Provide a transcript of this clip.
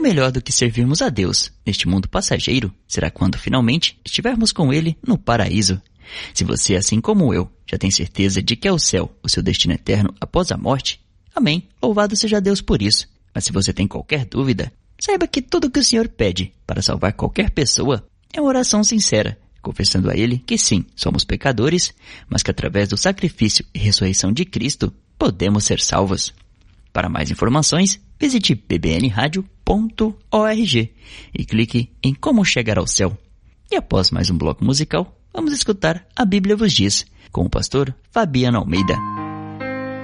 melhor do que servirmos a Deus neste mundo passageiro será quando finalmente estivermos com Ele no paraíso. Se você, assim como eu, já tem certeza de que é o céu o seu destino eterno após a morte, amém, louvado seja Deus por isso. Mas se você tem qualquer dúvida, saiba que tudo o que o Senhor pede para salvar qualquer pessoa é uma oração sincera, confessando a Ele que sim, somos pecadores, mas que através do sacrifício e ressurreição de Cristo, podemos ser salvos. Para mais informações, visite pbnradio.org e clique em Como Chegar ao Céu. E após mais um bloco musical, vamos escutar A Bíblia Vos Diz, com o pastor Fabiano Almeida.